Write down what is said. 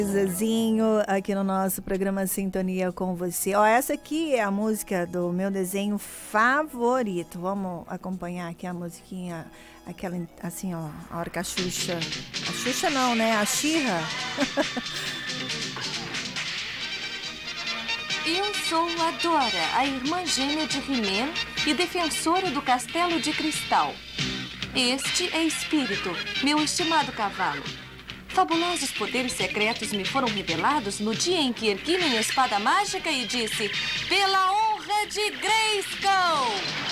Zezinho, aqui no nosso programa Sintonia com você. Ó, essa aqui é a música do meu desenho favorito. Vamos acompanhar aqui a musiquinha, aquela assim, ó, a hora que a Xuxa não, né? A She-Ra. Eu sou a Dora, a irmã gêmea de He-Man e defensora do Castelo de Cristal. Este é Espírito, meu estimado cavalo. Fabulosos poderes secretos me foram revelados no dia em que ergui minha espada mágica e disse: pela honra de Grayskull!